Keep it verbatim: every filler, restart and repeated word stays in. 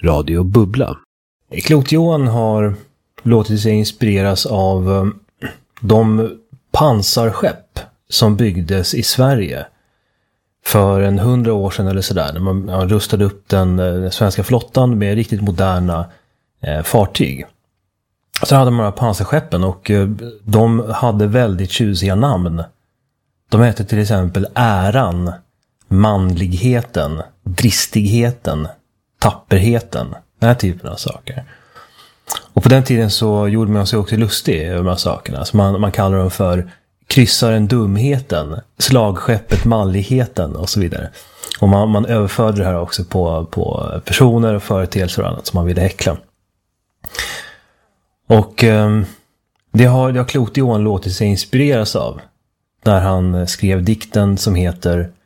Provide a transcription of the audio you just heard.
Radio Bubbla. Klot-Johan har låtit sig inspireras av de pansarskepp som byggdes i Sverige för en hundra år sedan eller sådär. När man, man rustade upp den, den svenska flottan med riktigt moderna eh, fartyg. Så hade man några pansarskeppen och eh, de hade väldigt tjusiga namn. De hette till exempel Äran, Manligheten, Dristigheten, Tapperheten. Den här typen av saker. Och på den tiden så gjorde man sig också lustig över de här sakerna. Så man, man kallar dem för kryssaren Dumheten, Slagskeppet Manligheten och så vidare. Och man, man överförde det här också på, på personer och företeelser och annat som man ville häckla. Och eh, det har, det har Klot-Johan låtit sig inspireras av när han skrev dikten som heter